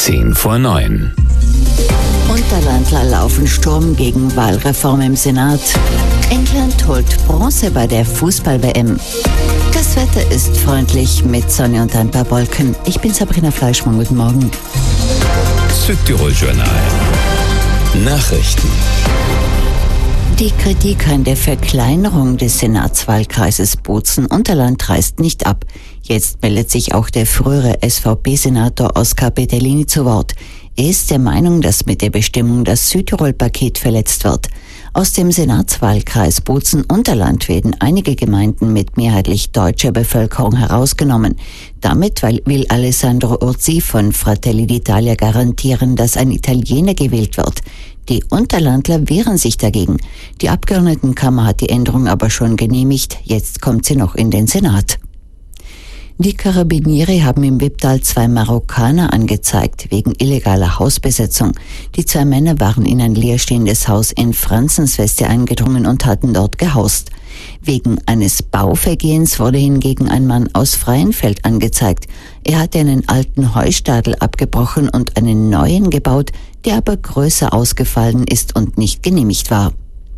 8:10 Unterlandler laufen Sturm gegen Wahlreform im Senat. England holt Bronze bei der Fußball-WM. Das Wetter ist freundlich mit Sonne und ein paar Wolken. Ich bin Sabrina Fleischmann, guten Morgen. Südtirol Journal. Nachrichten. Die Kritik an der Verkleinerung des Senatswahlkreises Bozen-Unterland reißt nicht ab. Jetzt meldet sich auch der frühere SVP-Senator Oskar Peterlini zu Wort. Er ist der Meinung, dass mit der Bestimmung das Südtirol-Paket verletzt wird. Aus dem Senatswahlkreis Bozen-Unterland werden einige Gemeinden mit mehrheitlich deutscher Bevölkerung herausgenommen. Damit will Alessandro Urzi von Fratelli d'Italia garantieren, dass ein Italiener gewählt wird. Die Unterlandler wehren sich dagegen. Die Abgeordnetenkammer hat die Änderung aber schon genehmigt. Jetzt kommt sie noch in den Senat. Die Karabinieri haben im Wipptal 2 Marokkaner angezeigt, wegen illegaler Hausbesetzung. Die 2 Männer waren in ein leerstehendes Haus in Franzensweste eingedrungen und hatten dort gehaust. Wegen eines Bauvergehens wurde hingegen ein Mann aus Freienfeld angezeigt. Er hatte einen alten Heustadel abgebrochen und einen neuen gebaut, der aber größer ausgefallen ist und nicht genehmigt war.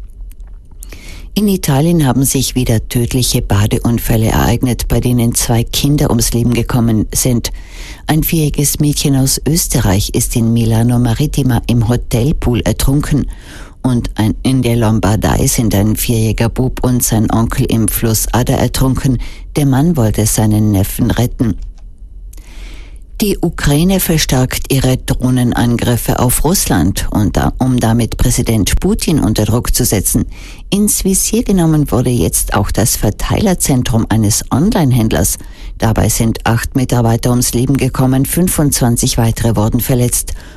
In Italien haben sich wieder tödliche Badeunfälle ereignet, bei denen 2 Kinder ums Leben gekommen sind. Ein 4-jähriges Mädchen aus Österreich ist in Milano Marittima im Hotelpool ertrunken. Und in der Lombardei sind ein 4-jähriger Bub und sein Onkel im Fluss Adda ertrunken. Der Mann wollte seinen Neffen retten. Die Ukraine verstärkt ihre Drohnenangriffe auf Russland, um damit Präsident Putin unter Druck zu setzen. Ins Visier genommen wurde jetzt auch das Verteilerzentrum eines Online-Händlers. Dabei sind 8 Mitarbeiter ums Leben gekommen, 25 weitere wurden verletzt.